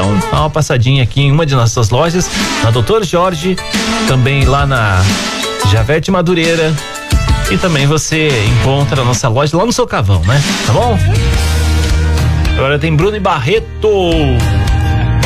Então, dá uma passadinha aqui em uma de nossas lojas, na Doutor Jorge, também lá na Javete Madureira, e também você encontra a nossa loja lá no Socavão, né? Tá bom? Agora tem Bruno e Barreto.